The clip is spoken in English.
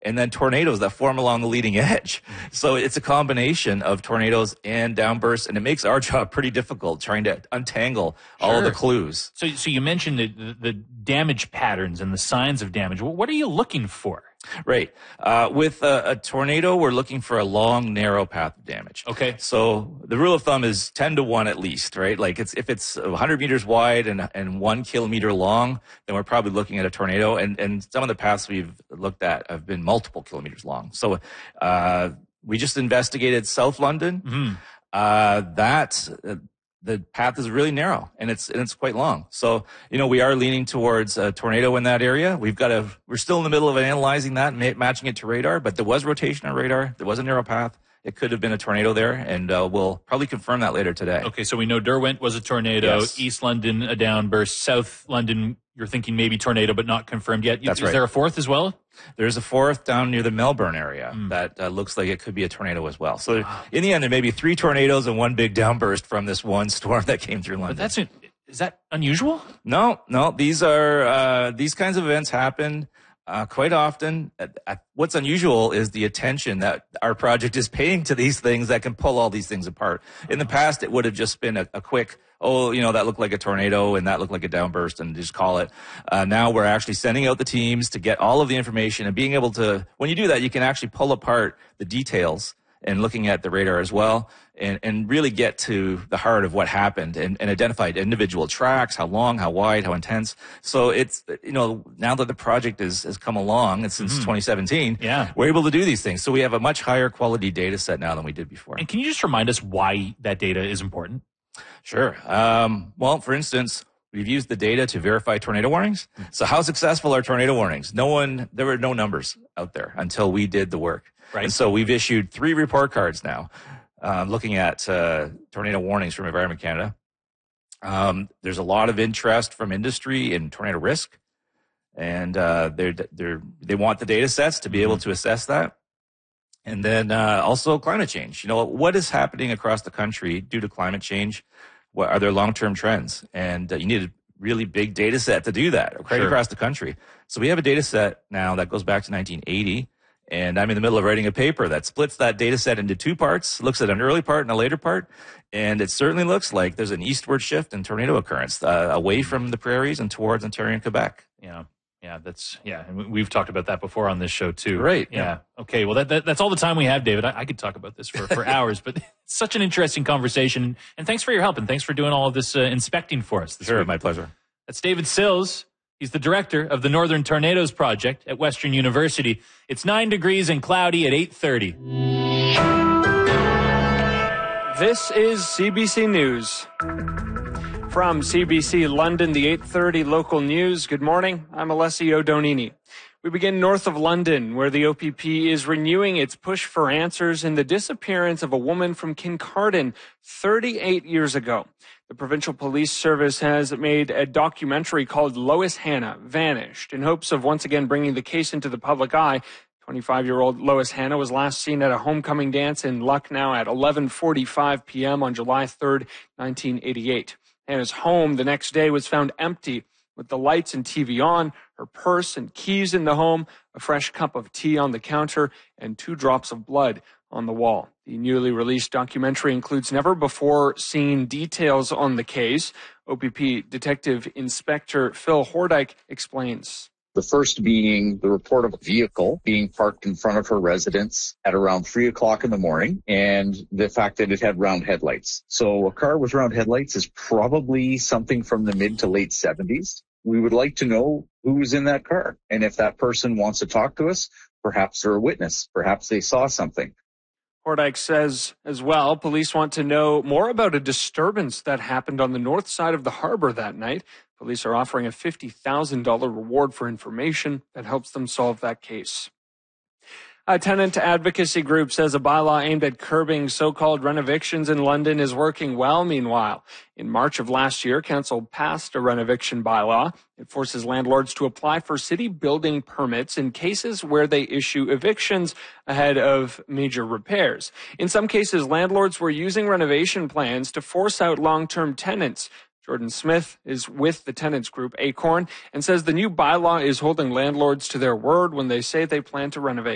and then tornadoes that form along the leading edge. So it's a combination of tornadoes and downbursts, and it makes our job pretty difficult trying to untangle all of the clues. So you mentioned the damage patterns and the signs of damage. What are you looking for? Right. With a tornado, we're looking for a long, narrow path of damage. Okay. So the rule of thumb is 10 to 1 at least, right? Like if it's 100 meters wide and 1 kilometer long, then we're probably looking at a tornado. And some of the paths we've looked at have been multiple kilometers long. So we just investigated South London. Mm-hmm. The path is really narrow and it's quite long. So, we are leaning towards a tornado in that area. We're still in the middle of analyzing that and matching it to radar, but there was rotation on radar. There was a narrow path. It could have been a tornado there, and we'll probably confirm that later today. Okay, so we know Derwent was a tornado, yes. East London a downburst, South London you're thinking maybe tornado, but not confirmed yet. That's right. Is there a fourth as well? There's a fourth down near the Melbourne area that looks like it could be a tornado as well. So in the end, there may be 3 tornadoes and 1 big downburst from this one storm that came through London. But is that unusual? No. These are these kinds of events happen quite often. What's unusual is the attention that our project is paying to these things that can pull all these things apart. In the past, it would have just been a quick, that looked like a tornado and that looked like a downburst and just call it. Now we're actually sending out the teams to get all of the information and being able to, when you do that, you can actually pull apart the details and looking at the radar as well and really get to the heart of what happened and identify individual tracks, how long, how wide, how intense. So it's, now that the project has come along, and since 2017, we're able to do these things. So we have a much higher quality data set now than we did before. And can you just remind us why that data is important? Sure. Well, for instance, we've used the data to verify tornado warnings. So how successful are tornado warnings? There were no numbers out there until we did the work. Right. And so we've issued 3 report cards now, looking at tornado warnings from Environment Canada. There's a lot of interest from industry in tornado risk, and they want the data sets to be able to assess that. And then also climate change. What is happening across the country due to climate change? What are there long-term trends? And you need a really big data set to do that right across the country. So we have a data set now that goes back to 1980. And I'm in the middle of writing a paper that splits that data set into 2 parts, looks at an early part and a later part. And it certainly looks like there's an eastward shift in tornado occurrence away from the prairies and towards Ontario and Quebec. Yeah. And we've talked about that before on this show too. Right. Yeah. Okay. Well, that's all the time we have, David. I could talk about this for hours, but it's such an interesting conversation. And thanks for your help. And thanks for doing all of this inspecting for us. Sure. My pleasure. That's David Sills. He's the director of the Northern Tornadoes Project at Western University. It's 9 degrees and cloudy at 8:30. This is CBC News. From CBC London, the 8:30 local news. Good morning. I'm Alessio Donini. We begin north of London, where the OPP is renewing its push for answers in the disappearance of a woman from Kincardine 38 years ago. The Provincial Police Service has made a documentary called Lois Hannah Vanished in hopes of once again bringing the case into the public eye. 25-year-old Lois Hannah was last seen at a homecoming dance in Lucknow at 11:45 p.m. on July 3rd, 1988. Hannah's home the next day was found empty with the lights and TV on, her purse and keys in the home, a fresh cup of tea on the counter, and 2 drops of blood on the wall. The newly released documentary includes never-before-seen details on the case. OPP Detective Inspector Phil Hordyke explains. The first being the report of a vehicle being parked in front of her residence at around 3 o'clock in the morning, and the fact that it had round headlights. So a car with round headlights is probably something from the mid to late 70s. We would like to know who was in that car. And if that person wants to talk to us, perhaps they're a witness. Perhaps they saw something. Hordyke says as well, police want to know more about a disturbance that happened on the north side of the harbor that night. Police are offering a $50,000 reward for information that helps them solve that case. A tenant advocacy group says a bylaw aimed at curbing so-called renovictions in London is working well. Meanwhile, in March of last year, council passed a renoviction bylaw. It forces landlords to apply for city building permits in cases where they issue evictions ahead of major repairs. In some cases, landlords were using renovation plans to force out long-term tenants. Jordan Smith is with the tenants group Acorn and says the new bylaw is holding landlords to their word when they say they plan to renovate.